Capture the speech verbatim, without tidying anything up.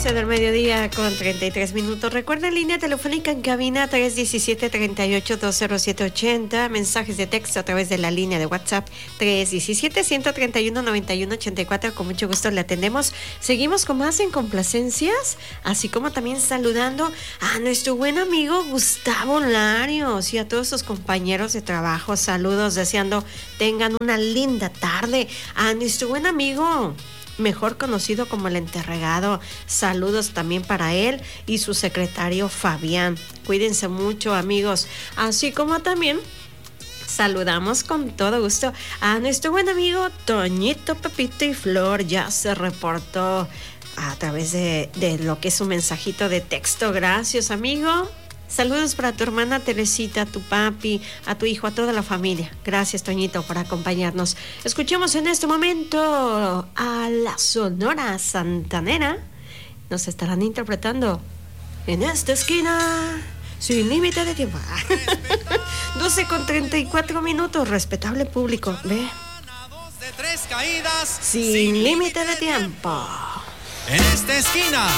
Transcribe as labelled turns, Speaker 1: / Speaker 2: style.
Speaker 1: doce del mediodía con treinta y tres minutos. Recuerda, línea telefónica en cabina tres uno siete, tres ocho, dos cero siete ocho cero. Mensajes de texto a través de la línea de WhatsApp tres uno siete, uno tres uno, nueve uno ocho cuatro. Con mucho gusto le atendemos. Seguimos con más en complacencias, así como también saludando a nuestro buen amigo Gustavo Larios y a todos sus compañeros de trabajo. Saludos, deseando tengan una linda tarde. A nuestro buen amigo, mejor conocido como el enterregado, saludos también para él y su secretario Fabián. Cuídense mucho, amigos, así como también saludamos con todo gusto a nuestro buen amigo Toñito, Pepito y Flor. Ya se reportó a través de, de lo que es un mensajito de texto. Gracias, amigo. Saludos para tu hermana Teresita, a tu papi, a tu hijo, a toda la familia. Gracias, Toñito, por acompañarnos. Escuchemos en este momento a la Sonora Santanera. Nos estarán interpretando En esta esquina, sin límite de tiempo. doce con treinta y cuatro minutos, respetable público. Ve.
Speaker 2: De tres caídas,
Speaker 1: Sin límite de tiempo.
Speaker 2: En esta esquina,